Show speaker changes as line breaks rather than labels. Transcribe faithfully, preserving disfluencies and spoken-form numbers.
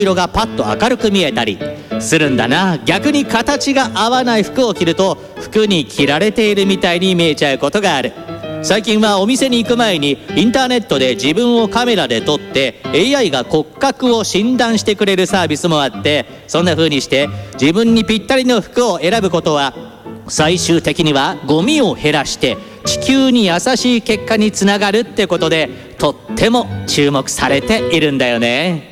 色がパッと明るく見えたりするんだな。逆に形が合わない服を着ると服に着られているみたいに見えちゃうことがある。最近はお店に行く前にインターネットで自分をカメラで撮って エーアイ が骨格を診断してくれるサービスもあって、そんな風にして自分にぴったりの服を選ぶことは最終的にはゴミを減らして地球に優しい結果につながるってことで、とっても注目されているんだよね。